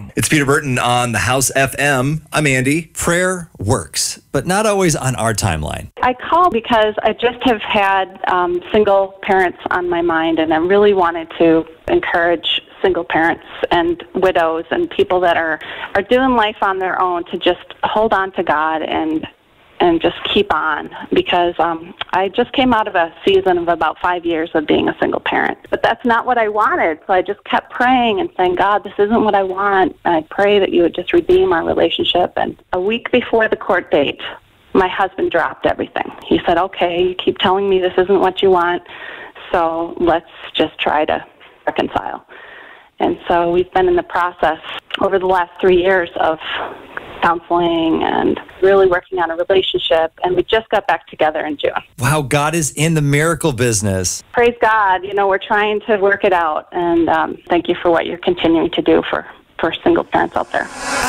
It's Peter Burton on the House FM. I'm Andy. Prayer works, but not always on our timeline. I call because I just have had single parents on my mind, and I really wanted to encourage single parents and widows and people that are doing life on their own to just hold on to God and just keep on, because I just came out of a season of about 5 years of being a single parent. But that's not what I wanted, so I just kept praying and saying, God, this isn't what I want. And I pray that you would just redeem our relationship. And a week before the court date, my husband dropped everything. He said, okay, you keep telling me this isn't what you want, so let's just try to reconcile. And so we've been in the process over the last 3 years of counseling and really working on a relationship, and we just got back together in June. Wow, God is in the miracle business. Praise God. You know, we're trying to work it out, and thank you for what you're continuing to do for single parents out there.